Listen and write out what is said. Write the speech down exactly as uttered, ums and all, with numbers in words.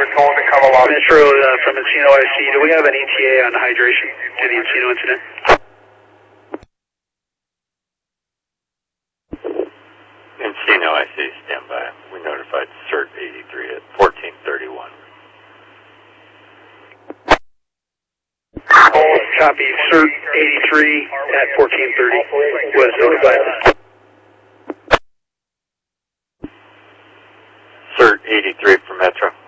been told to come along. Metro uh, from Encino I C. Do we have an E T A on hydration to the Encino incident? Encino I C, stand by. We notified CERT eighty-three at fourteen thirty-one. Copy. CERT eighty-three at fourteen thirty was notified. CERT eighty-three for Metro.